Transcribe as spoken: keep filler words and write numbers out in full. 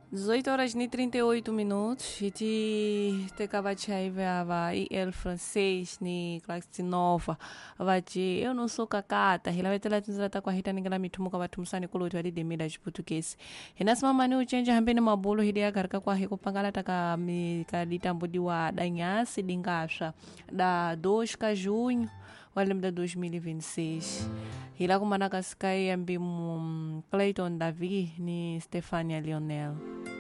dezoito horas e trinta e oito minutos. E te te acabachai veava e el francês ni classe nova. Vati eu não sou cacata. Hila vai tela tunzata kwa hita ningala mitumuka batumsani kulutu ali de mida de português. Hinasma mani uchenja hambeni mabulu hidia karka kwa hiko pangala taka mi kadita mbudiwa da nyasi dingasha da dois ka junho. Walem da dois mil e vinte e seis. Hila kumanaka sky ambi Clayton Davi ni Stefania Lionel.